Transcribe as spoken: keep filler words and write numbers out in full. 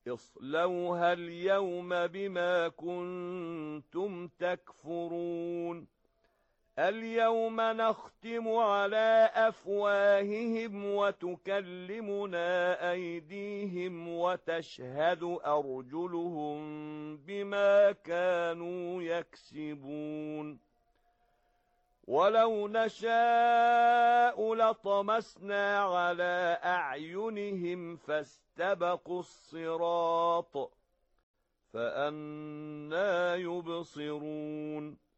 اصلوها اليوم بما كنتم تكفرون اليوم نختم على أفواههم وتكلمنا أيديهم وتشهد أرجلهم بما كانوا يكسبون ولو نشاء لطمسنا على أعينهم فاستبقوا الصراط فأنى يبصرون